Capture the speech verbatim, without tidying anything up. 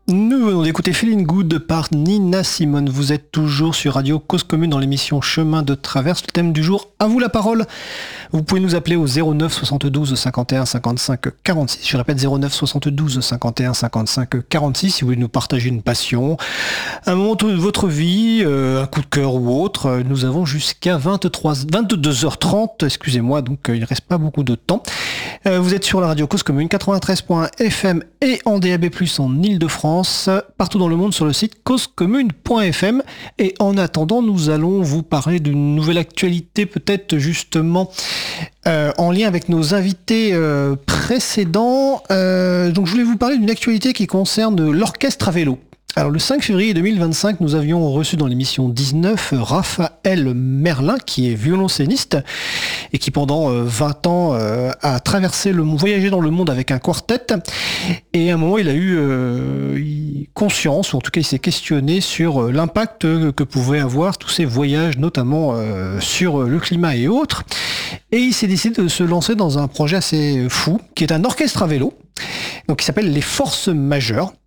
Nous venons d'écouter Feeling Good par Nina Simone. Vous êtes toujours sur Radio Cause Commune dans l'émission Chemin de Traverse. Le thème du jour, à vous la parole. Vous pouvez nous appeler au zéro neuf soixante-douze cinquante et un cinquante-cinq quarante-six. Je répète, zéro neuf soixante-douze cinquante et un cinquante-cinq quarante-six si vous voulez nous partager une passion, un moment de votre vie, euh, un coup de cœur ou autre. Nous avons jusqu'à vingt-trois, vingt-deux heures trente, excusez-moi, donc euh, il ne reste pas beaucoup de temps. Euh, vous êtes sur la Radio Cause Commune quatre-vingt-treize point F M et en D A B plus, en Ile-de-France, partout dans le monde sur le site causecommune point F M. Et en attendant, nous allons vous parler d'une nouvelle actualité, peut-être justement euh, en lien avec nos invités euh, précédents. Euh, donc je voulais vous parler d'une actualité qui concerne l'orchestre à vélo. Alors le cinq février deux mille vingt-cinq, nous avions reçu dans l'émission dix-neuf Raphaël Merlin, qui est violoncelliste et qui pendant vingt ans euh, a traversé le monde, voyagé dans le monde avec un quartet. Et à un moment, il a eu euh, conscience, ou en tout cas il s'est questionné sur l'impact que pouvaient avoir tous ces voyages, notamment euh, sur le climat et autres. Et il s'est décidé de se lancer dans un projet assez fou, qui est un orchestre à vélo, donc qui s'appelle les Forces Majeures.